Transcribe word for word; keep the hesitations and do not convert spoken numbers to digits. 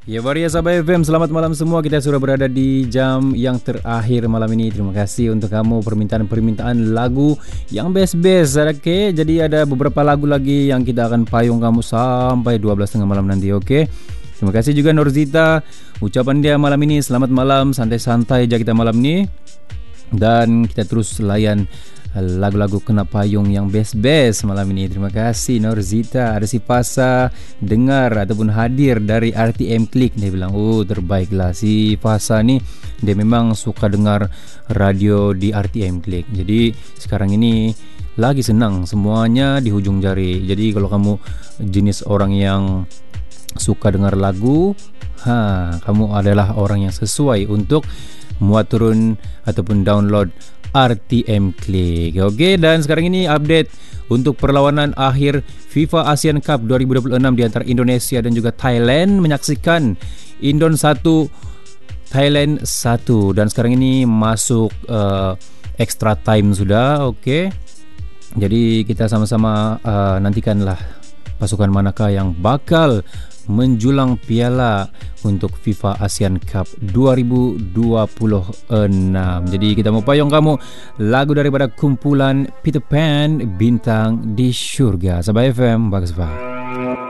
Ya Waria Sabah F M, selamat malam semua. Kita sudah berada di jam yang terakhir malam ini. Terima kasih untuk kamu permintaan-permintaan lagu yang best-best. Oke, jadi ada beberapa lagu lagi yang kita akan payung kamu sampai dua belas tiga puluh malam nanti. Oke. Terima kasih juga Norzita. Ucapan dia malam ini, selamat malam, santai-santai aja kita malam ini. Dan kita terus layan lagu-lagu kena payung yang best-best malam ini. Terima kasih Norzita. Ada si Fasa dengar ataupun hadir dari R T M Klik. Dia bilang, oh terbaiklah si Fasa ni. Dia memang suka dengar radio di R T M Klik. Jadi sekarang ini lagi senang semuanya di hujung jari. Jadi kalau kamu jenis orang yang suka dengar lagu, ha, kamu adalah orang yang sesuai untuk muat turun ataupun download R T M Klik. Okey, dan sekarang ini update untuk perlawanan akhir FIFA Asian Cup dua ribu dua puluh enam di antara Indonesia dan juga Thailand. Menyaksikan Indon satu Thailand satu, dan sekarang ini masuk uh, extra time sudah. Okey. Jadi kita sama-sama uh, nantikanlah pasukan manakah yang bakal menjulang piala untuk FIFA Asian Cup dua ribu dua puluh enam. Jadi kita mau payung kamu lagu daripada kumpulan Peter Pan, Bintang di Syurga. Sabah F M, bagus banget.